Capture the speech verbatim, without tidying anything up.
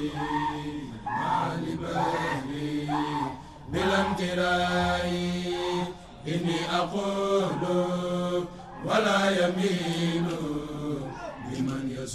مع البهر بلا امتراء إني أقول ولا يمين